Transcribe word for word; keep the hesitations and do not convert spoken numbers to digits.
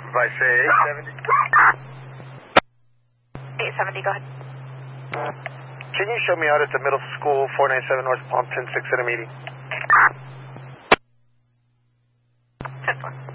Supervise, say eight seventy. eight seventy, go ahead. Can you show me out at the middle school, four ninety-seven North Palm, ten six at a meeting? ten four.